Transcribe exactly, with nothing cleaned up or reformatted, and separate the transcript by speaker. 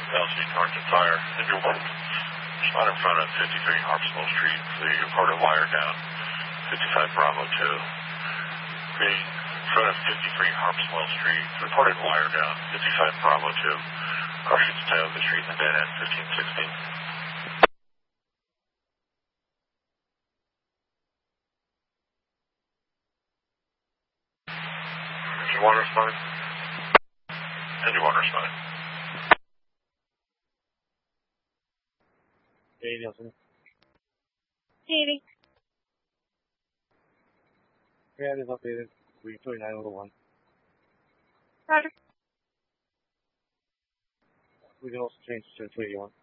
Speaker 1: L C target fire. If you're one, spot in front of fifty-three Harpswell Street, the reported wire down, fifty-five Bravo two. Being in front of fifty-three Harpswell Street, reported wire down, fifty-five Bravo two. Caution stay on the street in the dead end, fifteen sixteen. Did you want to respond? Did you want to respond?
Speaker 2: Hey, Nielsen.
Speaker 3: Katie.
Speaker 2: Yeah, it is updated. three twenty-nine oh one.
Speaker 3: Roger.
Speaker 2: We can also change to three eighty-one.